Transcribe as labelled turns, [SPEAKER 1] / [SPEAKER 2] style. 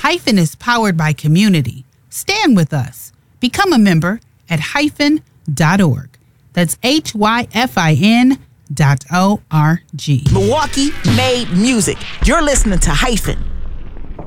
[SPEAKER 1] Hyphen is powered by community. Stand with us. Become a member at hyphen.org. That's HYFIN.org.
[SPEAKER 2] Milwaukee made music. You're listening to Hyphen.